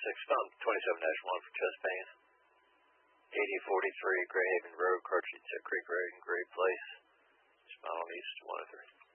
found 27-1 for chest pain. 8043 Grey Haven Road, Cartridge Creek Road in Gray Place. Smile East 103.